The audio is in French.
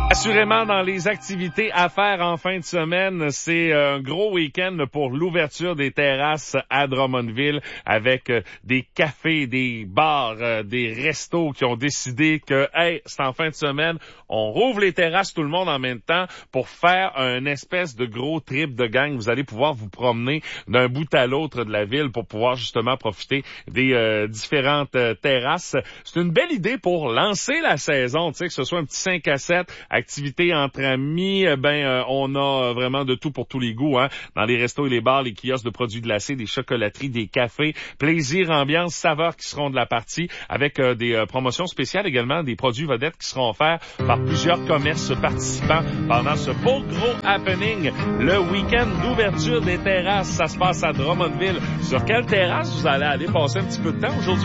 Assurément, dans les activités à faire en fin de semaine, c'est un gros week-end pour l'ouverture des terrasses à Drummondville avec des cafés, des bars, des restos qui ont décidé que, hey, c'est en fin de semaine, on rouvre les terrasses tout le monde en même temps pour faire un espèce de gros trip de gang. Vous allez pouvoir vous promener d'un bout à l'autre de la ville pour pouvoir justement profiter des différentes terrasses. C'est une belle idée pour lancer la saison, tu sais, que ce soit un petit 5 à 7, activité entre amis, on a vraiment de tout pour tous les goûts, hein. Dans les restos et les bars, les kiosques de produits glacés, des chocolateries, des cafés, plaisir, ambiance, saveurs qui seront de la partie, avec des promotions spéciales également, des produits vedettes qui seront offerts par plusieurs commerces participants pendant ce beau gros happening. Le week-end d'ouverture des terrasses, ça se passe à Drummondville. Sur quelle terrasse vous allez aller passer un petit peu de temps aujourd'hui?